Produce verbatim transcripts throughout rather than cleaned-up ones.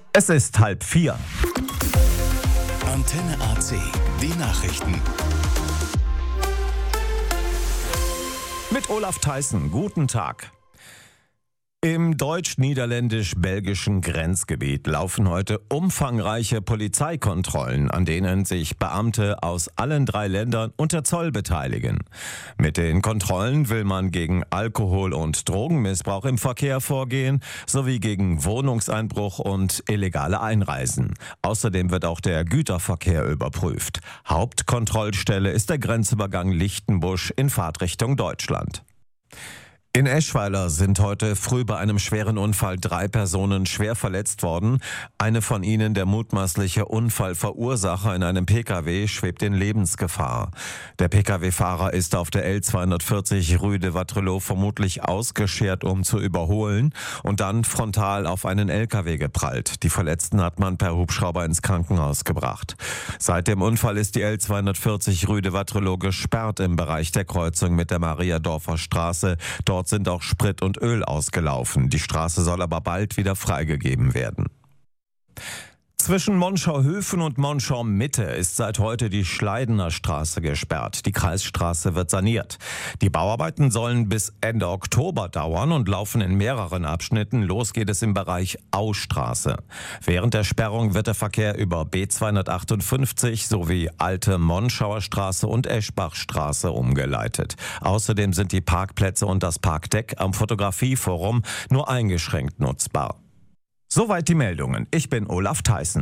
Es ist halb vier. Antenne A C, die Nachrichten. Mit Olaf Theissen, guten Tag. Im deutsch-niederländisch-belgischen Grenzgebiet laufen heute umfangreiche Polizeikontrollen, an denen sich Beamte aus allen drei Ländern und der Zoll beteiligen. Mit den Kontrollen will man gegen Alkohol- und Drogenmissbrauch im Verkehr vorgehen, sowie gegen Wohnungseinbruch und illegale Einreisen. Außerdem wird auch der Güterverkehr überprüft. Hauptkontrollstelle ist der Grenzübergang Lichtenbusch in Fahrtrichtung Deutschland. In Eschweiler sind heute früh bei einem schweren Unfall drei Personen schwer verletzt worden. Eine von ihnen, der mutmaßliche Unfallverursacher in einem Pkw, schwebt in Lebensgefahr. Der Pkw-Fahrer ist auf der L zweihundertvierzig Rue de Waterloo vermutlich ausgeschert, um zu überholen, und dann frontal auf einen L K W geprallt. Die Verletzten hat man per Hubschrauber ins Krankenhaus gebracht. Seit dem Unfall ist die L zweihundertvierzig Rue de Waterloo gesperrt im Bereich der Kreuzung mit der Mariadorfer Straße. Dort sind auch Sprit und Öl ausgelaufen. Die Straße soll aber bald wieder freigegeben werden. Zwischen Monschau-Höfen und Monschau-Mitte ist seit heute die Schleidener Straße gesperrt. Die Kreisstraße wird saniert. Die Bauarbeiten sollen bis Ende Oktober dauern und laufen in mehreren Abschnitten. Los geht es im Bereich Austraße. Während der Sperrung wird der Verkehr über B zweihundertachtundfünfzig sowie Alte Monschauer Straße und Eschbachstraße umgeleitet. Außerdem sind die Parkplätze und das Parkdeck am Fotografieforum nur eingeschränkt nutzbar. Soweit die Meldungen. Ich bin Olaf Theissen.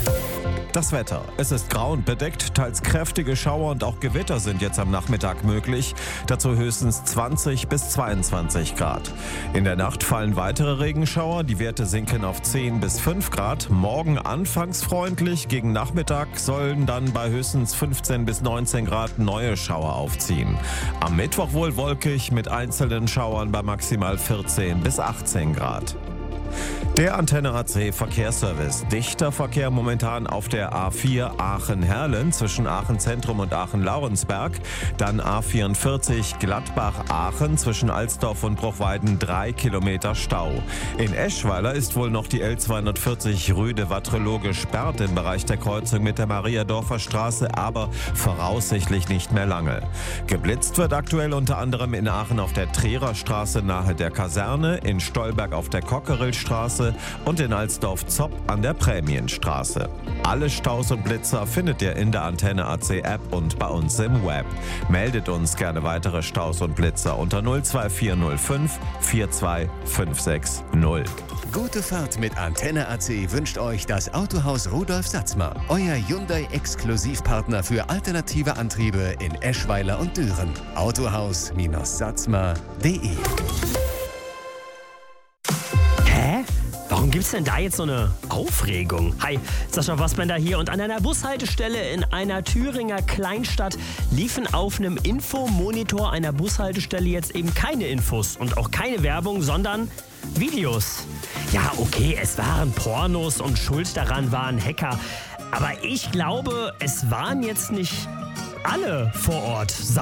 Das Wetter. Es ist grau und bedeckt, teils kräftige Schauer und auch Gewitter sind jetzt am Nachmittag möglich. Dazu höchstens zwanzig bis zweiundzwanzig Grad. In der Nacht fallen weitere Regenschauer, die Werte sinken auf zehn bis fünf Grad. Morgen anfangs freundlich, gegen Nachmittag sollen dann bei höchstens fünfzehn bis neunzehn Grad neue Schauer aufziehen. Am Mittwoch wohl wolkig mit einzelnen Schauern bei maximal vierzehn bis achtzehn Grad. Der Antenne A C Verkehrsservice. Dichter Verkehr momentan auf der A vier Aachen-Herlen zwischen Aachen-Zentrum und Aachen-Laurensberg. Dann A vierundvierzig Gladbach-Aachen zwischen Alsdorf und Bruchweiden drei Kilometer Stau. In Eschweiler ist wohl noch die L zweihundertvierzig Rue de Waterloo gesperrt im Bereich der Kreuzung mit der Mariadorfer Straße, aber voraussichtlich nicht mehr lange. Geblitzt wird aktuell unter anderem in Aachen auf der Trierer Straße nahe der Kaserne, in Stolberg auf der Cockerillstraße und in Alsdorf-Zopp an der Prämienstraße. Alle Staus und Blitzer findet ihr in der Antenne A C App und bei uns im Web. Meldet uns gerne weitere Staus und Blitzer unter null zwei vier null fünf vier zwei fünf sechs null. Gute Fahrt mit Antenne A C wünscht euch das Autohaus Rudolf Satzmer, euer Hyundai-Exklusivpartner für alternative Antriebe in Eschweiler und Düren. autohaus Satzmer punkt de. Warum gibt's denn da jetzt so eine Aufregung? Hi, Sascha Wassbender hier, und an einer Bushaltestelle in einer Thüringer Kleinstadt liefen auf einem Infomonitor einer Bushaltestelle jetzt eben keine Infos und auch keine Werbung, sondern Videos. Ja, okay, es waren Pornos und schuld daran waren Hacker. Aber ich glaube, es waren jetzt nicht alle vor Ort.